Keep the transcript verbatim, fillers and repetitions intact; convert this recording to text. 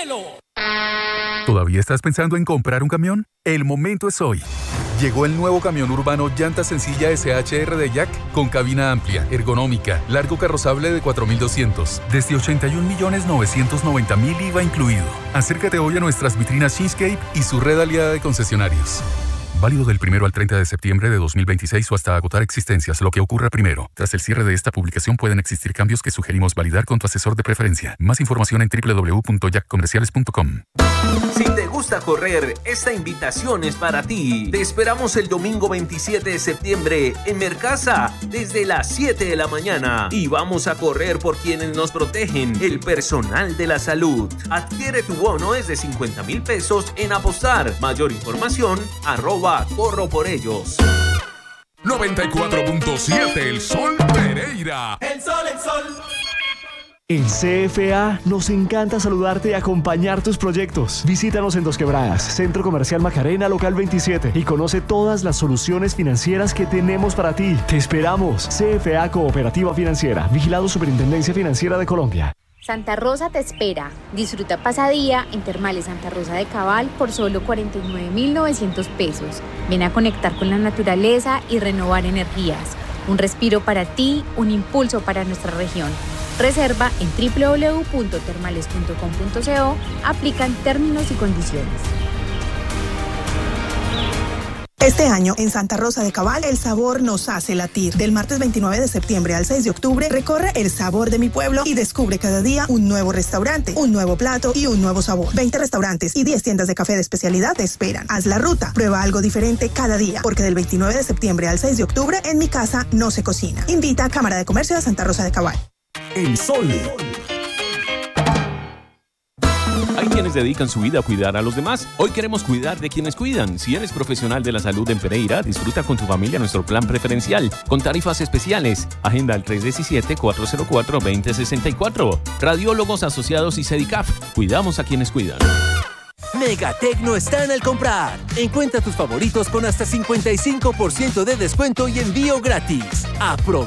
cielo. ¿Todavía estás pensando en comprar un camión? El momento es hoy. Llegó el nuevo camión urbano Llanta Sencilla S H R de Jack con cabina amplia, ergonómica, largo carrozable de cuatro mil doscientos, desde ochenta y un millones novecientos noventa mil I V A incluido. Acércate hoy a nuestras vitrinas Shinscape y su red aliada de concesionarios. Válido del primero al treinta de septiembre de dos mil veintiséis o hasta agotar existencias, lo que ocurra primero. Tras el cierre de esta publicación pueden existir cambios que sugerimos validar con tu asesor de preferencia. Más información en doble u doble u doble u punto jack comerciales punto com. Si te gusta correr, esta invitación es para ti. Te esperamos el domingo veintisiete de septiembre en Mercasa desde las siete de la mañana y vamos a correr por quienes nos protegen, el personal de la salud. Adquiere tu bono desde cincuenta mil pesos en Apostar. Mayor información, arroba corro por ellos. noventa y cuatro punto siete El Sol Pereira. El sol, el sol. En C F A nos encanta saludarte y acompañar tus proyectos. Visítanos en Dos Quebradas, Centro Comercial Macarena, local veintisiete, y conoce todas las soluciones financieras que tenemos para ti. Te esperamos. C F A Cooperativa Financiera, vigilado Superintendencia Financiera de Colombia. Santa Rosa te espera. Disfruta pasadía en Termales Santa Rosa de Cabal por solo cuarenta y nueve mil novecientos pesos. Ven a conectar con la naturaleza y renovar energías. Un respiro para ti, un impulso para nuestra región. Reserva en doble u doble u doble u punto termales punto com punto co. Aplican términos y condiciones. Este año, en Santa Rosa de Cabal, el sabor nos hace latir. Del martes veintinueve de septiembre al seis de octubre, recorre el sabor de mi pueblo y descubre cada día un nuevo restaurante, un nuevo plato y un nuevo sabor. veinte restaurantes y diez tiendas de café de especialidad te esperan. Haz la ruta, prueba algo diferente cada día, porque del veintinueve de septiembre al seis de octubre, en mi casa no se cocina. Invita a Cámara de Comercio de Santa Rosa de Cabal. El sol. Hay quienes dedican su vida a cuidar a los demás. Hoy queremos cuidar de quienes cuidan. Si eres profesional de la salud en Pereira, disfruta con tu familia nuestro plan preferencial, con tarifas especiales. Agenda al tres uno siete, cuatro cero cuatro, dos cero seis cuatro. Radiólogos Asociados y Sedicaf. Cuidamos a quienes cuidan. Megatecno está en el comprar. Encuentra tus favoritos con hasta cincuenta y cinco por ciento de descuento y envío gratis. Aprovecha.